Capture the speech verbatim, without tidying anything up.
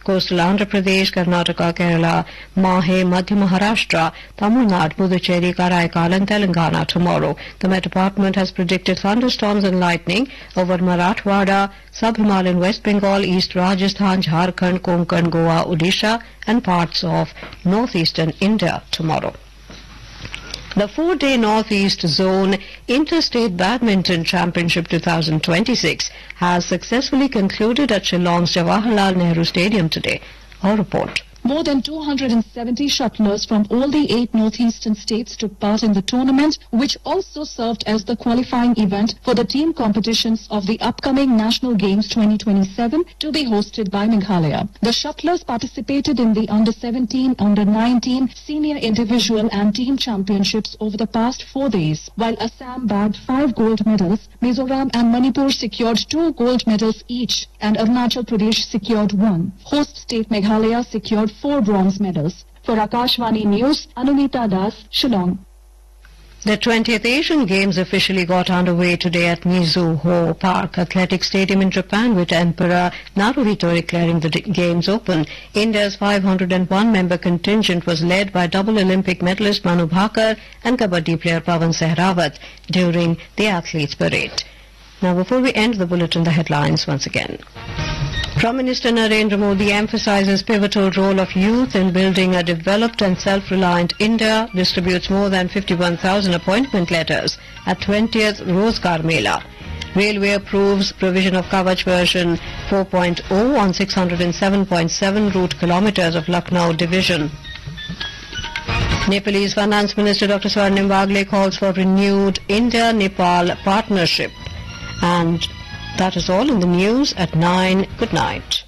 coastal Andhra Pradesh, Karnataka, Kerala, Mahe, Madhya Maharashtra, Tamil Nadu, Puducherry, Karaikal and Telangana tomorrow. The Met Department has predicted thunderstorms and lightning over Marathwada, Sub-Himalayan West Bengal, East Rajasthan, Jharkhand, Konkan, Goa, Odisha and parts of northeastern India tomorrow. The four-day Northeast Zone Interstate Badminton Championship twenty twenty-six has successfully concluded at Shillong's Jawaharlal Nehru Stadium today. Our report. More than two hundred seventy shuttlers from all the eight northeastern states took part in the tournament, which also served as the qualifying event for the team competitions of the upcoming National Games twenty twenty-seven to be hosted by Meghalaya. The shuttlers participated in the under seventeen, under nineteen, senior individual and team championships over the past four days. While Assam bagged five gold medals, Mizoram and Manipur secured two gold medals each, and Arunachal Pradesh secured one. Host state Meghalaya secured four bronze medals. For Akashvani News, Anumita Das, Shillong. The twentieth Asian Games officially got underway today at Mizuho Park Athletic Stadium in Japan, with Emperor Naruhito declaring the Games open. India's five hundred one member contingent was led by double Olympic medalist Manu Bhaker and Kabaddi player Pawan Sehrawat during the athletes' parade. Now, before we end the bulletin, the headlines once again. Prime Minister Narendra Modi emphasizes pivotal role of youth in building a developed and self-reliant India, distributes more than fifty-one thousand appointment letters at twentieth Rozgar Mela. Railway approves provision of Kavach version four point oh on six hundred seven point seven route kilometers of Lucknow division. Nepalese Finance Minister Doctor Swarnim Wagle calls for renewed India-Nepal partnership. And that is all in the news at nine. Good night.